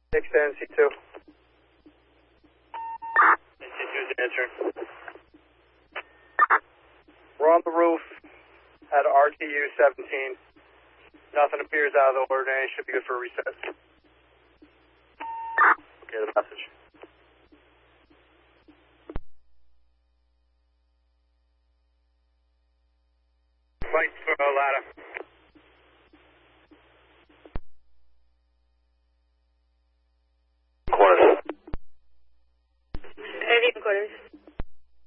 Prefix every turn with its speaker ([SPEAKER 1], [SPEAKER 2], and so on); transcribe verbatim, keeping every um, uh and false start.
[SPEAKER 1] Extend C two.
[SPEAKER 2] C two is answering.
[SPEAKER 1] We're on the roof at R T U seventeen. Nothing appears out of the ordinary. Should be good for a reset.
[SPEAKER 2] Okay, the message.